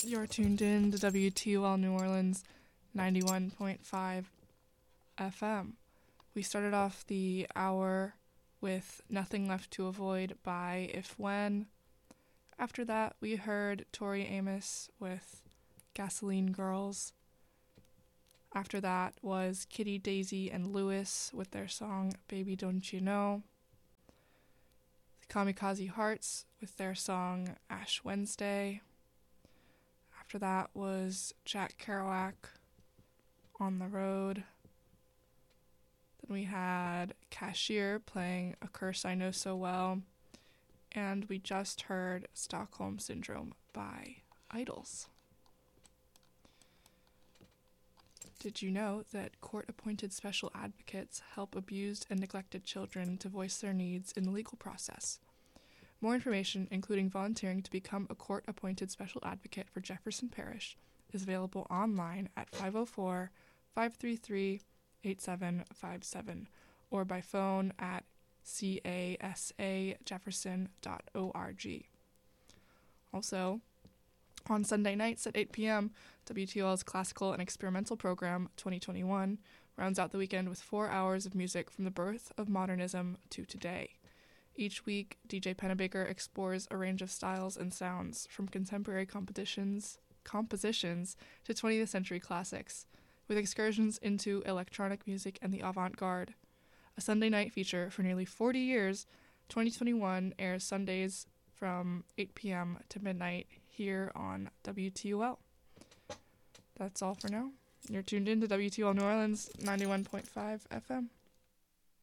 You're tuned in to WTUL New Orleans 91.5 FM. We started off the hour with Nothing Left to Avoid by If When. After that, we heard Tori Amos with Gasoline Girls. After that was Kitty, Daisy, and Lewis with their song Baby Don't You Know. The Kamikaze Hearts with their song Ash Wednesday. After that was Jack Kerouac, On the Road. Then we had Cashier playing A Curse I Know So Well. And we just heard Stockholm Syndrome by Idols. Did you know that court-appointed special advocates help abused and neglected children to voice their needs in the legal process? More information, including volunteering to become a court-appointed special advocate for Jefferson Parish, is available online at 504-533-8757 or by phone at casajefferson.org. Also, on Sunday nights at 8 p.m., WTOL's Classical and Experimental Program 2021 rounds out the weekend with 4 hours of music from the birth of modernism to today. Each week, DJ Pennebaker explores a range of styles and sounds, from contemporary compositions to 20th century classics, with excursions into electronic music and the avant-garde. A Sunday night feature for nearly 40 years, 2021 airs Sundays from 8 p.m. to midnight here on WTUL. That's all for now. You're tuned in to WTUL New Orleans 91.5 FM.